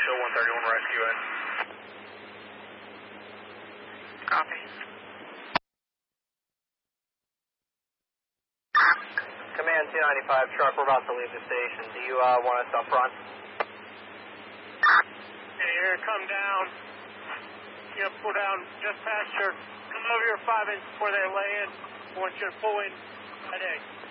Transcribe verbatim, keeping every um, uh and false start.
show one thirty-one rescue in. Copy. Command two ninety-five truck, we're about to leave the station. Do you uh, want us up front? Yeah, you're going to come down. You're going to pull down just past your, come over your five inch before they lay in. I want you to pull in right egg.